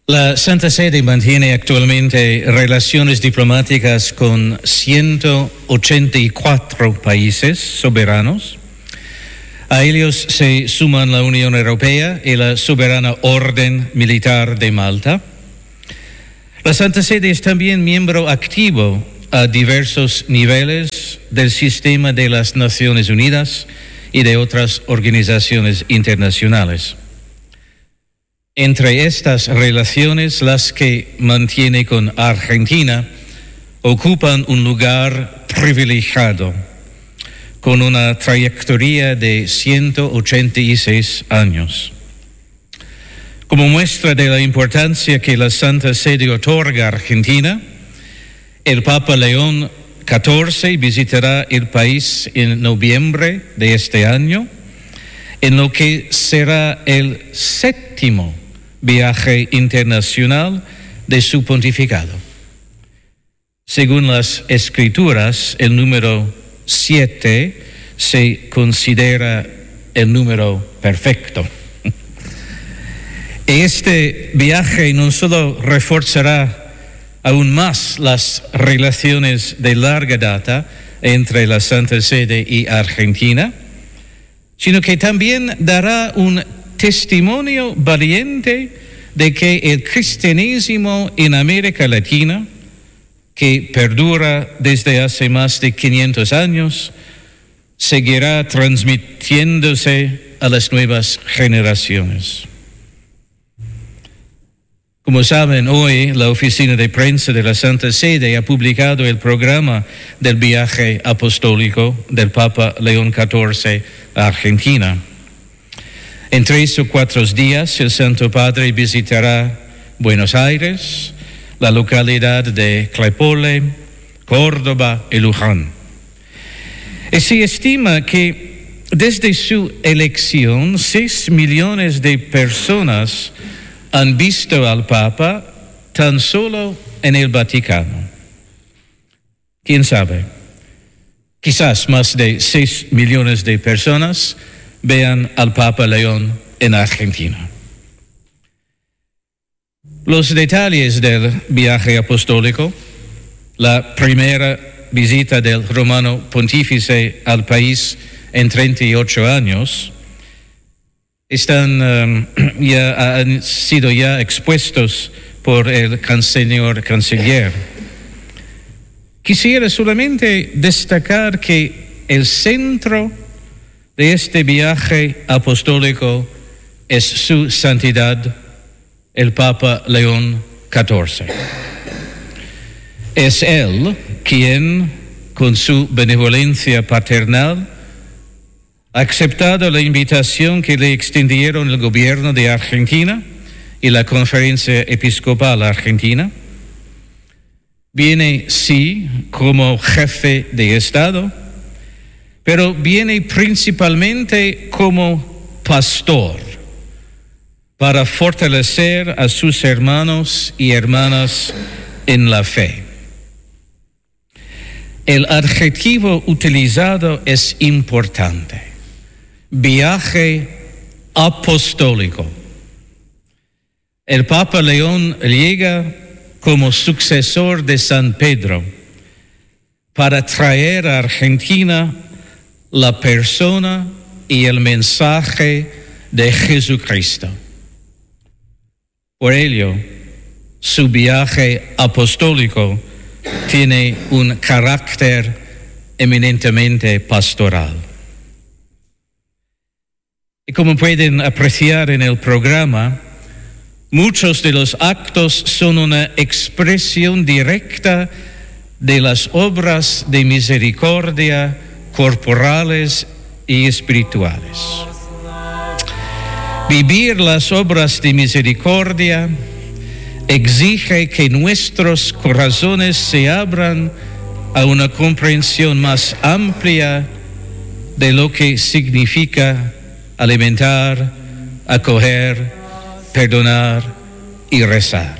La Santa Sede mantiene actualmente relaciones diplomáticas con 184 países soberanos. A ellos se suman la Unión Europea y la Soberana Orden Militar de Malta. La Santa Sede es también miembro activo a diversos niveles del sistema de las Naciones Unidas y de otras organizaciones internacionales. Entre estas relaciones, las que mantiene con Argentina ocupan un lugar privilegiado, con una trayectoria de 186 años. Como muestra de la importancia que la Santa Sede otorga a Argentina, el Papa León XIV visitará el país en noviembre de este año, en lo que será el 7º viaje internacional de su pontificado. Según las Escrituras, el número 7 se considera el número perfecto. Este viaje no solo reforzará aún más las relaciones de larga data entre la Santa Sede y Argentina, sino que también dará un testimonio valiente de que el cristianismo en América Latina, que perdura desde hace más de 500 años, seguirá transmitiéndose a las nuevas generaciones. Como saben, hoy la oficina de prensa de la Santa Sede ha publicado el programa del viaje apostólico del Papa León XIV a Argentina. En 3 o 4 días, el Santo Padre visitará Buenos Aires, la localidad de Claypole, Córdoba y Luján. Y se estima que desde su elección 6 millones de personas han visto al Papa tan solo en el Vaticano. ¿Quién sabe? Quizás más de 6 millones de personas vean al Papa León en Argentina. Los detalles del viaje apostólico, la primera visita del romano pontífice al país en 38 años, han sido ya expuestos por el canciller. Quisiera solamente destacar que el centro de este viaje apostólico es su santidad, el Papa León XIV. Es él quien, con su benevolencia paternal, ha aceptado la invitación que le extendieron el gobierno de Argentina y la Conferencia Episcopal Argentina. Viene, sí, como jefe de Estado, pero viene principalmente como pastor para fortalecer a sus hermanos y hermanas en la fe. El adjetivo utilizado es importante: viaje apostólico. El Papa León llega como sucesor de San Pedro para traer a Argentina la persona y el mensaje de Jesucristo. Por ello, su viaje apostólico tiene un carácter eminentemente pastoral. Y como pueden apreciar en el programa, muchos de los actos son una expresión directa de las obras de misericordia corporales y espirituales. Vivir las obras de misericordia exige que nuestros corazones se abran a una comprensión más amplia de lo que significa alimentar, acoger, perdonar y rezar.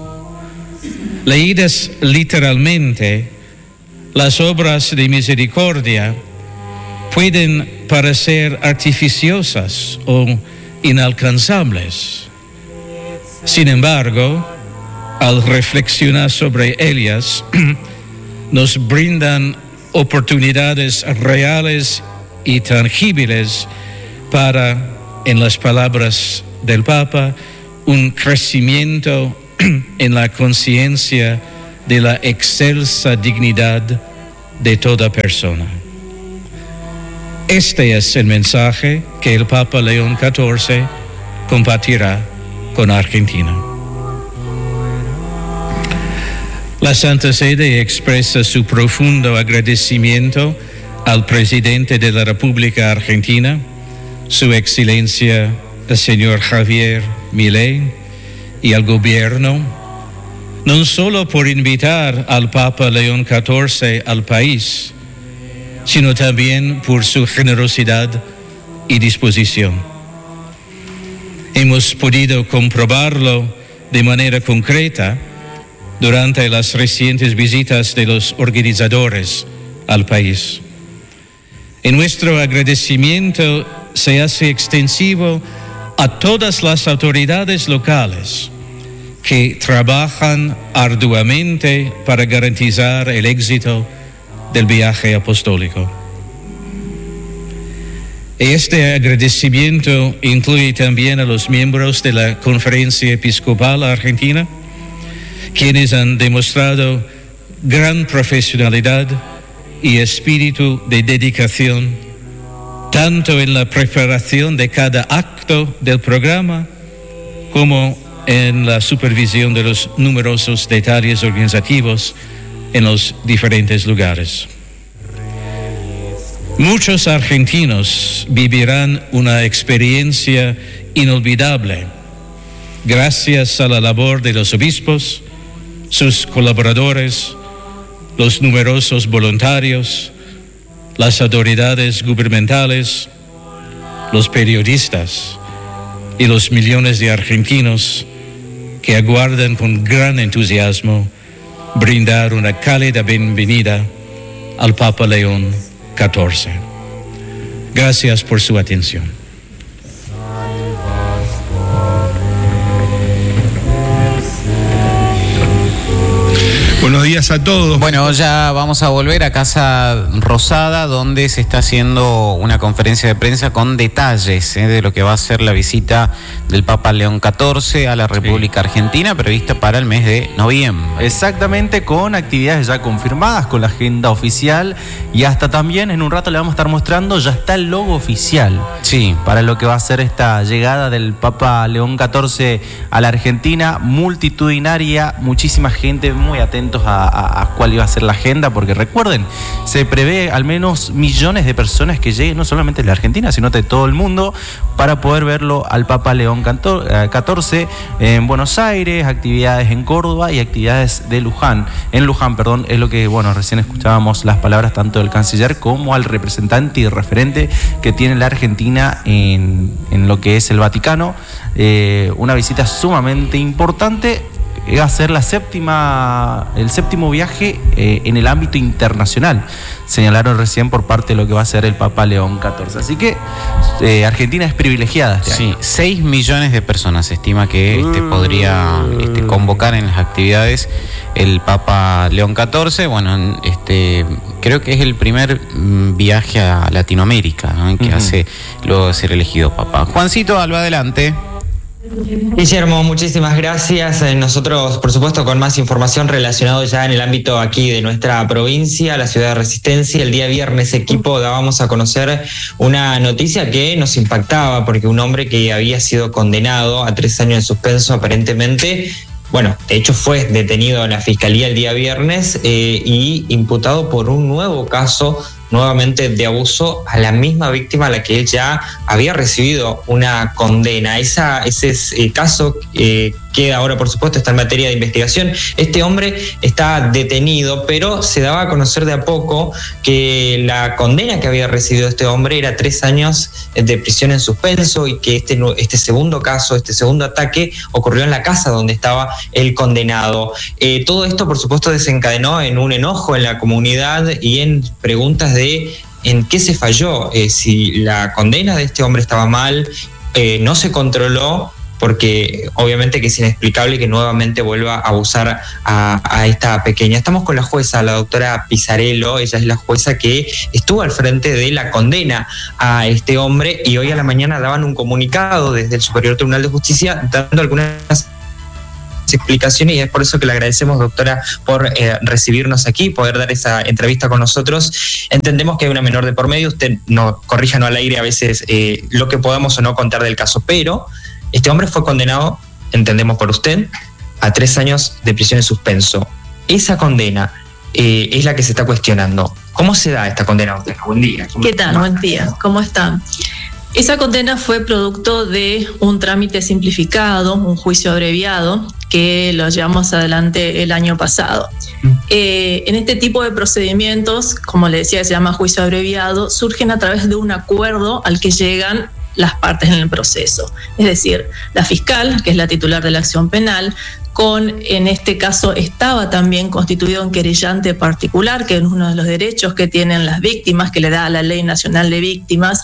Leídas literalmente, las obras de misericordia pueden parecer artificiosas o inalcanzables, Sin embargo, al reflexionar sobre ellas, nos brindan oportunidades reales y tangibles para, en las palabras del Papa, un crecimiento en la conciencia de la excelsa dignidad de toda persona. Este es el mensaje que el Papa León XIV compartirá con Argentina. La Santa Sede expresa su profundo agradecimiento al presidente de la República Argentina, Su Excelencia el señor Javier Milei, y al gobierno, no solo por invitar al Papa León XIV al país, sino también por su generosidad y disposición. Hemos podido comprobarlo de manera concreta durante las recientes visitas de los organizadores al país. Y nuestro agradecimiento se hace extensivo a todas las autoridades locales que trabajan arduamente para garantizar el éxito del viaje apostólico. Este agradecimiento incluye también a los miembros de la Conferencia Episcopal Argentina, quienes han demostrado gran profesionalidad y espíritu de dedicación, tanto en la preparación de cada acto del programa como en la supervisión de los numerosos detalles organizativos en los diferentes lugares. Muchos argentinos vivirán una experiencia inolvidable gracias a la labor de los obispos, sus colaboradores, los numerosos voluntarios, las autoridades gubernamentales, los periodistas y los millones de argentinos que aguardan con gran entusiasmo brindar una cálida bienvenida al Papa León XIV. Gracias por su atención. Buenos días a todos. Bueno, ya vamos a volver a Casa Rosada, donde se está haciendo una conferencia de prensa con detalles de lo que va a ser la visita del Papa León XIV a la República Argentina, prevista para el mes de noviembre. Exactamente, con actividades ya confirmadas, con la agenda oficial, y hasta también en un rato le vamos a estar mostrando, ya está el logo oficial. Sí. Para lo que va a ser esta llegada del Papa León XIV a la Argentina, multitudinaria, muchísima gente, muy atentos a cuál iba a ser la agenda, porque recuerden, se prevé al menos millones de personas que lleguen, no solamente de la Argentina, sino de todo el mundo, para poder verlo al Papa León XIV en Buenos Aires, actividades en Córdoba y actividades de Luján. En Luján, perdón, es lo que, bueno, recién escuchábamos las palabras tanto del canciller como al representante y referente que tiene la Argentina en lo que es el Vaticano. Una visita sumamente importante. Va a ser el séptimo viaje en el ámbito internacional, señalaron recién por parte de lo que va a ser el Papa León XIV. Así que Argentina es privilegiada este año. 6 millones de personas se estima que podría convocar en las actividades el Papa León XIV. Bueno, creo que es el primer viaje a Latinoamérica, ¿no?, que hace luego de ser elegido Papa. Juancito, Alba, adelante. Guillermo, muchísimas gracias. Nosotros, por supuesto, con más información relacionada ya en el ámbito aquí de nuestra provincia, la ciudad de Resistencia. El día viernes, equipo, dábamos a conocer una noticia que nos impactaba, porque un hombre que había sido condenado a 3 años en suspenso, aparentemente, bueno, de hecho fue detenido en la Fiscalía el día viernes y imputado por un nuevo caso, nuevamente de abuso a la misma víctima a la que él ya había recibido una condena. Ese caso queda ahora, por supuesto, está en materia de investigación. Este hombre está detenido, pero se daba a conocer de a poco que la condena que había recibido este hombre era 3 años de prisión en suspenso, y que este segundo caso, este segundo ataque, ocurrió en la casa donde estaba el condenado. Todo esto, por supuesto, desencadenó en un enojo en la comunidad y en preguntas de en qué se falló, si la condena de este hombre estaba mal, no se controló, porque obviamente que es inexplicable que nuevamente vuelva a abusar a esta pequeña. Estamos con la jueza, la doctora Pizzarello. Ella es la jueza que estuvo al frente de la condena a este hombre, y hoy a la mañana daban un comunicado desde el Superior Tribunal de Justicia dando algunas explicaciones, y es por eso que le agradecemos, doctora, por recibirnos aquí, poder dar esa entrevista con nosotros. Entendemos que hay una menor de por medio, usted corríjanos al aire a veces lo que podamos o no contar del caso, pero este hombre fue condenado, entendemos por usted, a 3 años de prisión en suspenso. Esa condena es la que se está cuestionando. ¿Cómo se da esta condena? Buen día. ¿Qué tal? Buen día. ¿Cómo están? Esa condena fue producto de un trámite simplificado, un juicio abreviado, que lo llevamos adelante el año pasado. En este tipo de procedimientos, como le decía, se llama juicio abreviado, surgen a través de un acuerdo al que llegan las partes en el proceso. Es decir, la fiscal, que es la titular de la acción penal, en este caso estaba también constituido un querellante particular, que es uno de los derechos que tienen las víctimas, que le da la Ley Nacional de Víctimas,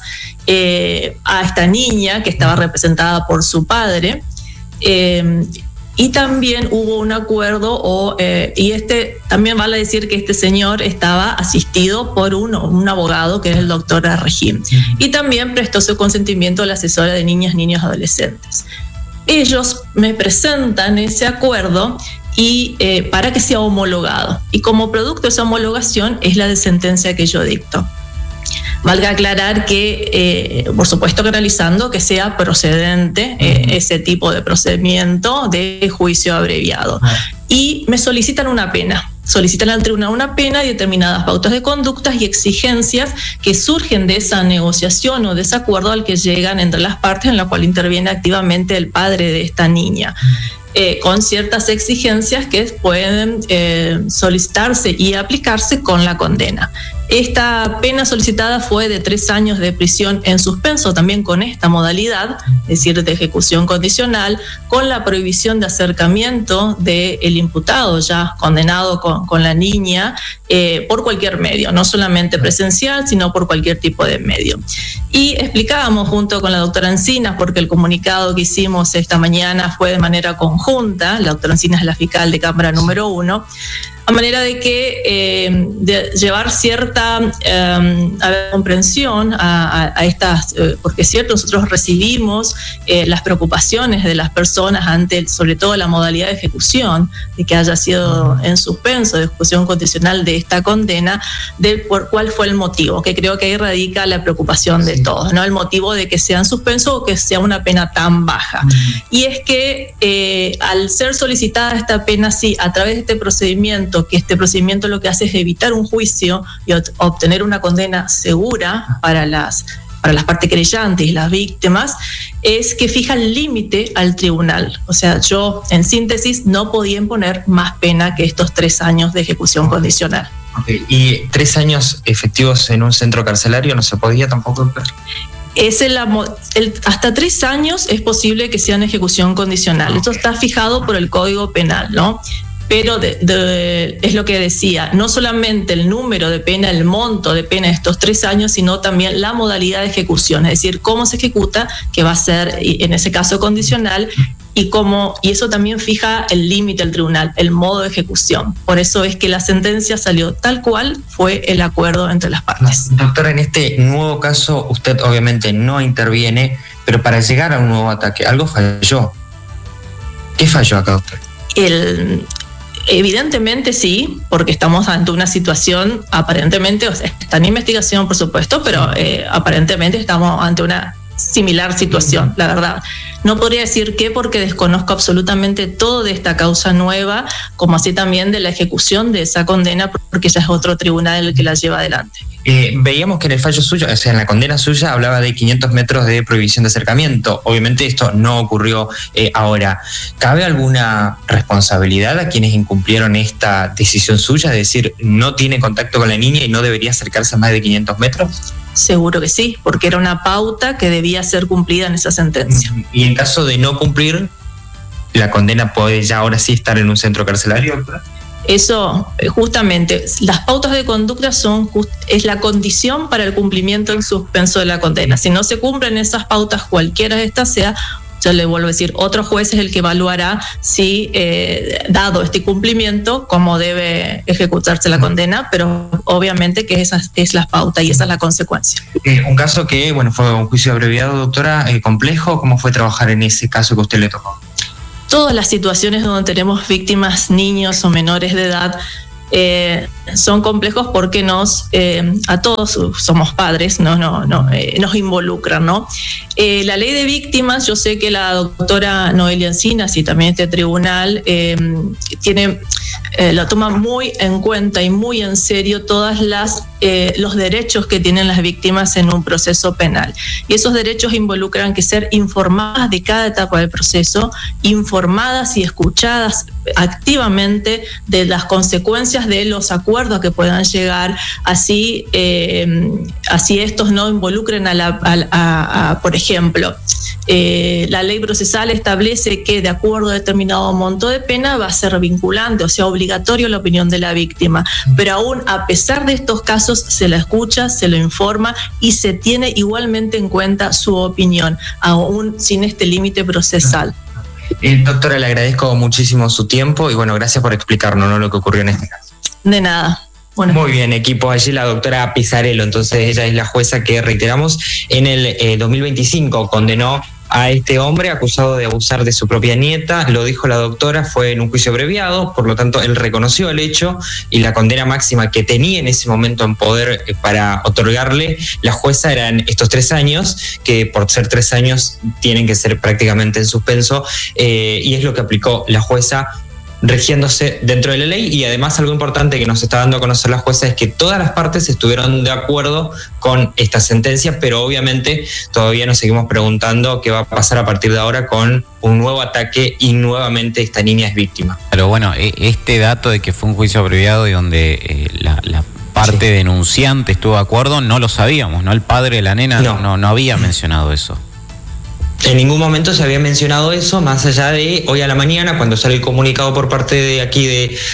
a esta niña que estaba representada por su padre. Y también hubo un acuerdo, y también vale decir que este señor estaba asistido por un abogado, que es el doctor Arregim, y también prestó su consentimiento a la asesora de niñas, niños, adolescentes. Ellos me presentan ese acuerdo y para que sea homologado, y como producto de esa homologación es la de sentencia que yo dicto. Valga aclarar que, por supuesto, que analizando que sea procedente ese tipo de procedimiento de juicio abreviado. Y me solicitan una pena. Solicitan al tribunal una pena y determinadas pautas de conductas y exigencias que surgen de esa negociación o de ese acuerdo al que llegan entre las partes, en la cual interviene activamente el padre de esta niña. Con ciertas exigencias que pueden solicitarse y aplicarse con la condena. Esta pena solicitada fue de 3 años de prisión en suspenso, también con esta modalidad, es decir, de ejecución condicional, con la prohibición de acercamiento del imputado ya condenado con la niña por cualquier medio, no solamente presencial, sino por cualquier tipo de medio. Y explicábamos junto con la doctora Encinas, porque el comunicado que hicimos esta mañana fue de manera conjunta, la doctora Encinas es la fiscal de Cámara número 1, a manera de que de llevar cierta comprensión a estas, porque es cierto, nosotros recibimos las preocupaciones de las personas ante, sobre todo, la modalidad de ejecución, de que haya sido en suspenso, de ejecución condicional de esta condena, por cuál fue el motivo, que creo que ahí radica la preocupación de todos, ¿no? El motivo de que sea en suspenso o que sea una pena tan baja. Y es que al ser solicitada esta pena, sí, a través de este procedimiento, que este procedimiento lo que hace es evitar un juicio y obtener una condena segura para las partes querellantes y las víctimas, es que fija el límite al tribunal. O sea, yo, en síntesis, no podía imponer más pena que estos 3 años de ejecución condicional. Okay. ¿Y 3 años efectivos en un centro carcelario no se podía tampoco? Hasta 3 años es posible que sea en ejecución condicional. Esto está fijado por el Código Penal, ¿no? Pero es lo que decía, no solamente el número de pena, el monto de pena de estos 3 años, sino también la modalidad de ejecución, es decir, cómo se ejecuta, que va a ser en ese caso condicional, y eso también fija el límite al tribunal, el modo de ejecución. Por eso es que la sentencia salió tal cual fue el acuerdo entre las partes. Doctora, en este nuevo caso usted obviamente no interviene, pero para llegar a un nuevo ataque, algo falló. ¿Qué falló acá, doctor? Evidentemente sí, porque estamos ante una situación aparentemente, o sea, está en investigación por supuesto, pero aparentemente estamos ante una similar situación, la verdad. No podría decir qué, porque desconozco absolutamente todo de esta causa nueva, como así también de la ejecución de esa condena, porque ya es otro tribunal el que la lleva adelante. Veíamos que en el fallo suyo, o sea, en la condena suya, hablaba de 500 metros de prohibición de acercamiento. Obviamente esto no ocurrió ahora. ¿Cabe alguna responsabilidad a quienes incumplieron esta decisión suya? Es decir, no tiene contacto con la niña y no debería acercarse a más de 500 metros. Seguro que sí, porque era una pauta que debía ser cumplida en esa sentencia. Y en caso de no cumplir, ¿la condena puede ya ahora sí estar en un centro carcelario? Eso, justamente, las pautas de conducta es la condición para el cumplimiento en suspenso de la condena. Si no se cumplen esas pautas, cualquiera de estas sea, yo le vuelvo a decir, otro juez es el que evaluará si, dado este cumplimiento, cómo debe ejecutarse la condena, pero obviamente que esa es la pauta y esa es la consecuencia. Un caso que, bueno, fue un juicio abreviado, doctora, complejo. ¿Cómo fue trabajar en ese caso que a usted le tocó? Todas las situaciones donde tenemos víctimas, niños o menores de edad, son complejos porque a todos somos padres, nos involucran, ¿no? La ley de víctimas, yo sé que la doctora Noelia Encinas y también este tribunal lo toma muy en cuenta y muy en serio todas los derechos que tienen las víctimas en un proceso penal. Y esos derechos involucran que ser informadas de cada etapa del proceso, informadas y escuchadas activamente de las consecuencias de los acuerdos que puedan llegar, así estos no involucren por ejemplo, la ley procesal establece que de acuerdo a determinado monto de pena va a ser vinculante, o sea, obligatorio la opinión de la víctima, pero aún a pesar de estos casos se la escucha, se lo informa y se tiene igualmente en cuenta su opinión, aún sin este límite procesal. Doctora, le agradezco muchísimo su tiempo y bueno, gracias por explicarnos lo que ocurrió en este caso. De nada. Bueno. Muy bien, equipo. Allí la doctora Pizarello, entonces ella es la jueza que, reiteramos, en el 2025 condenó a este hombre acusado de abusar de su propia nieta. Lo dijo la doctora, fue en un juicio abreviado, por lo tanto él reconoció el hecho y la condena máxima que tenía en ese momento en poder para otorgarle la jueza eran estos 3 años, que por ser 3 años tienen que ser prácticamente en suspenso, y es lo que aplicó la jueza, regiéndose dentro de la ley. Y además algo importante que nos está dando a conocer la jueza es que todas las partes estuvieron de acuerdo con esta sentencia, pero obviamente todavía nos seguimos preguntando qué va a pasar a partir de ahora con un nuevo ataque y nuevamente esta niña es víctima. Pero bueno, este dato de que fue un juicio abreviado y donde la parte denunciante estuvo de acuerdo, no lo sabíamos, ¿no? El padre de la nena no había mencionado eso. En ningún momento se había mencionado eso, más allá de hoy a la mañana, cuando sale el comunicado por parte de aquí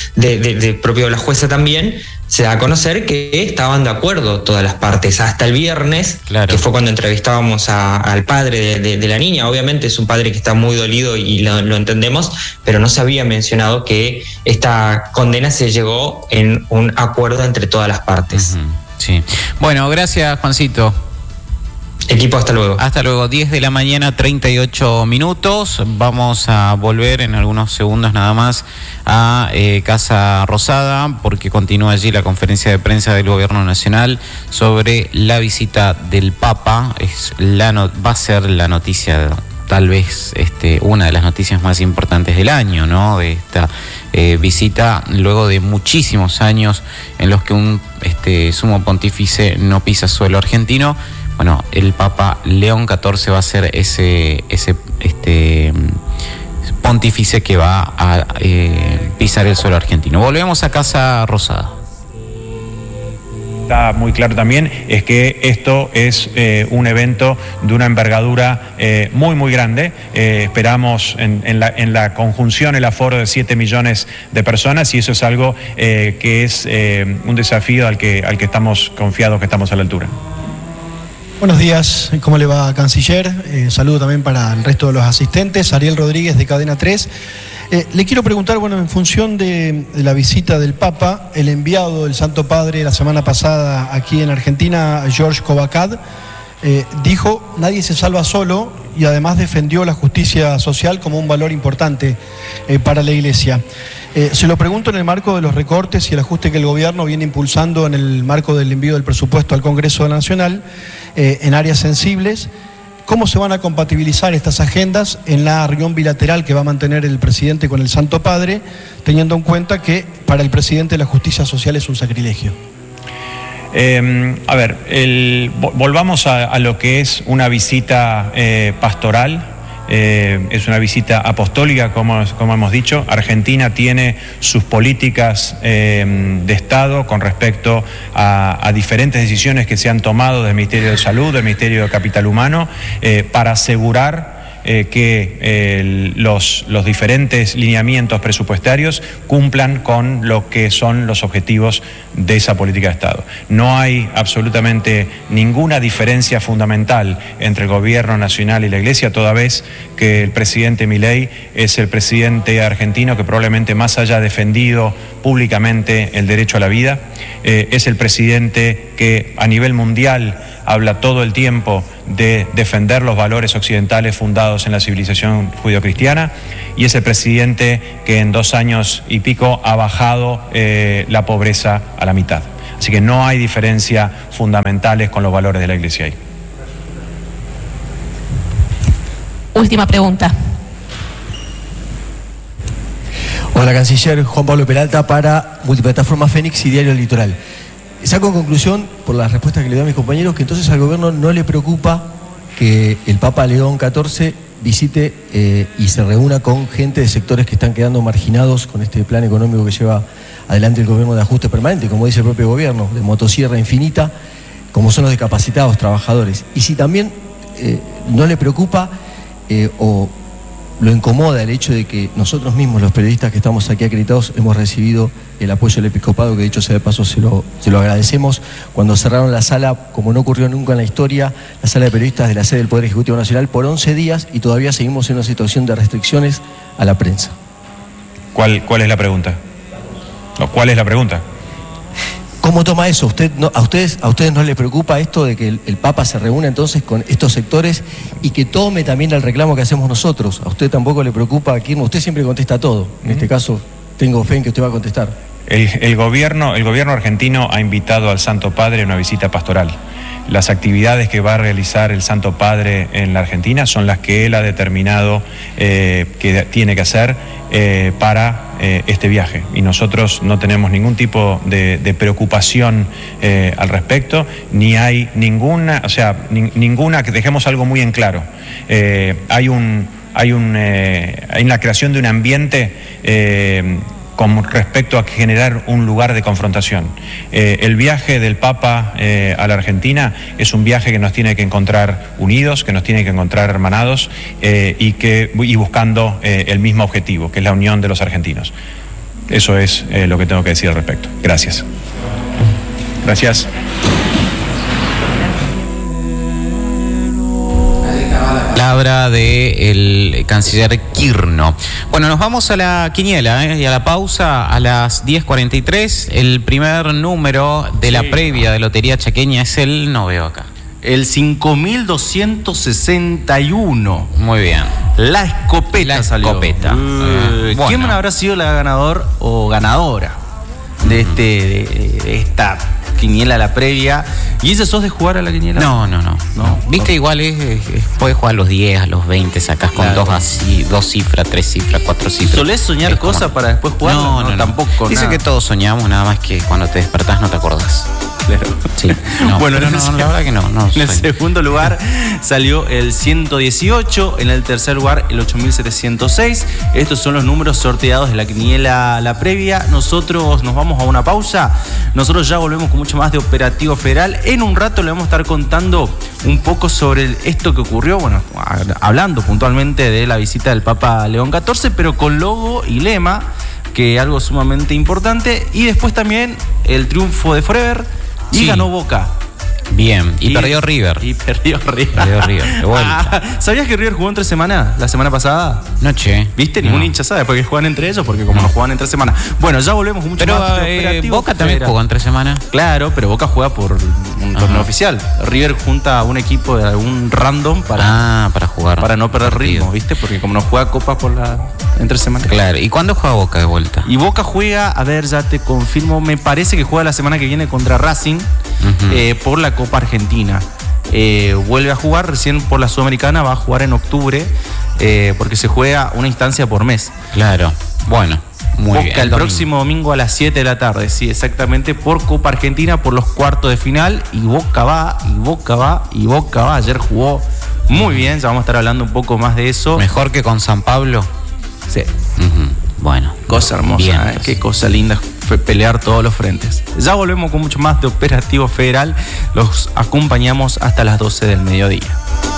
de propio de la jueza también, se da a conocer que estaban de acuerdo todas las partes. Hasta el viernes, claro, que fue cuando entrevistábamos al padre de la niña. Obviamente es un padre que está muy dolido y lo entendemos, pero no se había mencionado que esta condena se llegó en un acuerdo entre todas las partes. Sí. Bueno, gracias, Juancito. Equipo, hasta luego. Hasta luego, 10 de la mañana, 38 minutos. Vamos a volver en algunos segundos nada más a Casa Rosada, porque continúa allí la conferencia de prensa del Gobierno Nacional sobre la visita del Papa. Va a ser la noticia, tal vez una de las noticias más importantes del año, ¿no? De esta visita, luego de muchísimos años en los que un sumo pontífice no pisa suelo argentino. Bueno, el Papa León XIV va a ser ese pontífice que va a pisar el suelo argentino. Volvemos a Casa Rosada. Está muy claro también es que esto es un evento de una envergadura muy, muy grande. Esperamos en la conjunción el aforo de 7 millones de personas y eso es algo que es un desafío al que estamos confiados que estamos a la altura. Buenos días, ¿cómo le va, canciller? Saludo también para el resto de los asistentes. Ariel Rodríguez, de Cadena 3. Le quiero preguntar, bueno, en función de la visita del Papa, el enviado del Santo Padre la semana pasada aquí en Argentina, George Covacad, dijo, nadie se salva solo, y además defendió la justicia social como un valor importante para la Iglesia. Se lo pregunto en el marco de los recortes y el ajuste que el gobierno viene impulsando en el marco del envío del presupuesto al Congreso Nacional en áreas sensibles. ¿Cómo se van a compatibilizar estas agendas en la reunión bilateral que va a mantener el presidente con el Santo Padre, teniendo en cuenta que para el presidente la justicia social es un sacrilegio? Volvamos a lo que es una visita pastoral. Es una visita apostólica, como hemos dicho. Argentina tiene sus políticas de Estado con respecto a diferentes decisiones que se han tomado del Ministerio de Salud, del Ministerio de Capital Humano, para asegurar que los diferentes lineamientos presupuestarios cumplan con lo que son los objetivos de esa política de Estado. No hay absolutamente ninguna diferencia fundamental entre el gobierno nacional y la Iglesia, toda vez que el presidente Milei es el presidente argentino que probablemente más haya defendido públicamente el derecho a la vida, es el presidente que a nivel mundial habla todo el tiempo de defender los valores occidentales fundados en la civilización judeocristiana, y es el presidente que en 2 años y pico ha bajado la pobreza a la mitad. Así que no hay diferencias fundamentales con los valores de la Iglesia ahí. Última pregunta. Hola, canciller. Juan Pablo Peralta para Multiplataforma Fénix y Diario Litoral. Saco en conclusión, por las respuestas que le doy a mis compañeros, que entonces al gobierno no le preocupa que el Papa León XIV visite y se reúna con gente de sectores que están quedando marginados con este plan económico que lleva adelante el gobierno de ajuste permanente, como dice el propio gobierno, de motosierra infinita, como son los discapacitados, trabajadores. Y si también no le preocupa o lo incomoda el hecho de que nosotros mismos, los periodistas que estamos aquí acreditados, hemos recibido el apoyo del episcopado, que dicho sea de paso se lo agradecemos, cuando cerraron la sala, como no ocurrió nunca en la historia, la sala de periodistas de la sede del Poder Ejecutivo Nacional por 11 días y todavía seguimos en una situación de restricciones a la prensa. ¿Cuál es la pregunta? ¿Cuál es la pregunta? ¿Cómo toma eso? ¿A ustedes no les preocupa esto de que el Papa se reúna entonces con estos sectores y que tome también el reclamo que hacemos nosotros? ¿A usted tampoco le preocupa, Kirchner? Usted siempre contesta todo. En este caso, tengo fe en que usted va a contestar. El gobierno argentino ha invitado al Santo Padre a una visita pastoral. Las actividades que va a realizar el Santo Padre en la Argentina son las que él ha determinado que tiene que hacer para este viaje. Y nosotros no tenemos ningún tipo de preocupación al respecto, ni hay ninguna, ninguna, que dejemos algo muy en claro. Hay la creación de un ambiente con respecto a generar un lugar de confrontación. El viaje del Papa a la Argentina es un viaje que nos tiene que encontrar unidos, que nos tiene que encontrar hermanados y buscando el mismo objetivo, que es la unión de los argentinos. Eso es lo que tengo que decir al respecto. Gracias. Gracias. Palabra del canciller Kirchner. Bueno, nos vamos a la quiniela y a la pausa a las 10:43. El primer número de la previa de Lotería Chaqueña es el, no veo acá, el 5261. Muy bien. La escopeta salió. Escopeta. Bueno. ¿Quién habrá sido la ganador o ganadora de esta quiniela, la previa? ¿Y ese sos de jugar a la quiniela? No. Viste, igual puedes jugar a los 10, a los 20, sacás con dos cifras, 3 cifras, 4 cifras. ¿Solés soñar cosas para después jugar? No, tampoco. Dice que todos soñamos, nada más que cuando te despertás no te acordás. Claro. Sí. Bueno, la verdad que no. En el segundo lugar salió el 118, en el tercer lugar el 8706. Estos son los números sorteados de la quiniela, la previa. Nosotros nos vamos a una pausa. Nosotros ya volvemos con mucho más de Operativo Federal. En un rato le vamos a estar contando un poco sobre esto que ocurrió, bueno, hablando puntualmente de la visita del Papa León XIV, pero con logo y lema, que es algo sumamente importante. Y después también el triunfo de Forever. Y ganó Boca. Bien, y perdió River. Perdió River, de vuelta. ¿Sabías que River jugó entre semana, la semana pasada? No, che. ¿Viste? Ningún hincha sabe, porque juegan entre ellos, porque como no juegan entre semana. Bueno, ya volvemos con mucho más. Pero Boca también jugó entre semana. Claro, pero Boca juega por un torneo oficial. River junta a un equipo de algún random para jugar. Para no perder ritmo, ¿viste? Porque como no juega copas por la entre semana. Claro, ¿y cuándo juega Boca de vuelta? Y Boca juega, a ver, ya te confirmo, me parece que juega la semana que viene contra Racing por la Copa Argentina. Vuelve a jugar recién por la Sudamericana, va a jugar en octubre, porque se juega una instancia por mes. Claro, bueno, muy Boca bien. El próximo domingo a las 7 de la tarde, sí, exactamente, por Copa Argentina, por los cuartos de final, y Boca va. Ayer jugó muy bien, ya vamos a estar hablando un poco más de eso. ¿Mejor que con San Pablo? Sí. Bueno. Cosa hermosa, bien, qué cosa linda fue pelear todos los frentes. Ya volvemos con mucho más de Operativo Federal. Los acompañamos hasta las 12 del mediodía.